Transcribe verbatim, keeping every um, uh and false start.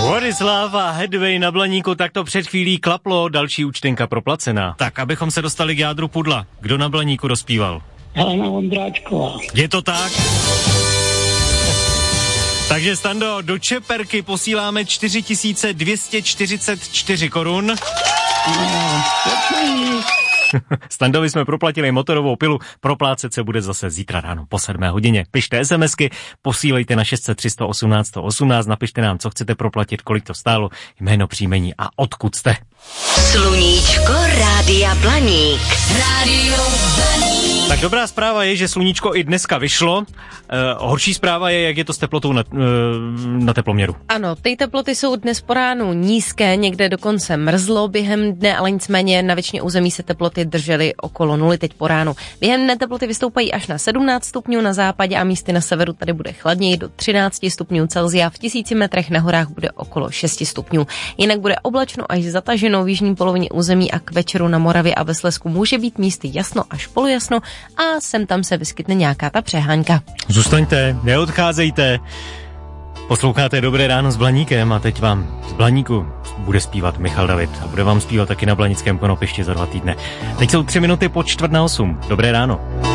Wladislav a Hedvej na Blaníku, tak to před chvílí klaplo, další účtenka proplacená. Tak, abychom se dostali k jádru pudla. Kdo na Blaníku dospíval? Helena Vondráčková. Je to tak? Takže, Stando, do čeperky posíláme čtyři tisíce dvě stě čtyřicet čtyři korun. No, Standovi jsme proplatili motorovou pilu, proplácet se bude zase zítra ráno po sedmé hodině. Pište SMSky, posílejte na šest set tři sto osmnáct sto osmnáct, napište nám, co chcete proplatit, kolik to stálo, jméno, příjmení a odkud jste. Sluníčko Rádia Blaník. Rádio Blaník. Tak dobrá zpráva je, že sluníčko i dneska vyšlo. E, horší zpráva je, jak je to s teplotou na, e, na teploměru. Ano, ty teploty jsou dnes po ránu nízké, někde dokonce mrzlo během dne, ale nicméně na většině území se teploty držely okolo nuly teď po ránu. Během dne teploty vystoupají až na sedmnáct stupňů na západě a místy na severu tady bude chladněji do třináct stupňů Celsia, v tisíci metrech na horách bude okolo šest stupňů. Jinak bude oblačno až zataženo v jižní polovině území a k večeru na Moravě a ve Slezsku může být místy jasno až polojasno a sem tam se vyskytne nějaká ta přehánka. Zůstaňte, neodcházejte. Posloucháte Dobré ráno s Blaníkem a teď vám z Blaníku bude zpívat Michal David a bude vám zpívat taky na Blanickém Konopišti za dva týdny. Teď jsou tři minuty po čtvrt na osm. Dobré ráno.